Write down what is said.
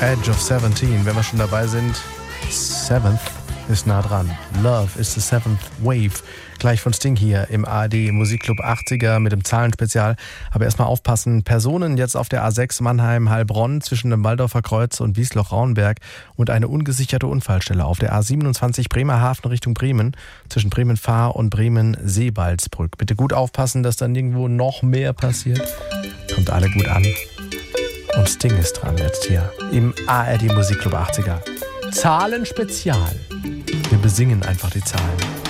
Edge of 17, wenn wir schon dabei sind. Seventh ist nah dran. Love is the seventh wave. Gleich von Sting hier im ARD Musikclub 80er mit dem Zahlenspezial. Aber erstmal aufpassen, Personen jetzt auf der A6 Mannheim-Heilbronn zwischen dem Waldorfer Kreuz und Wiesloch-Rauenberg und eine ungesicherte Unfallstelle auf der A27 Bremerhaven Richtung Bremen zwischen Bremen-Fahr und Bremen-Seebaldsbrück. Bitte gut aufpassen, dass dann irgendwo noch mehr passiert. Kommt alle gut an. Und Sting ist dran jetzt hier im ARD Musikclub 80er. Zahlenspezial. Wir besingen einfach die Zahlen.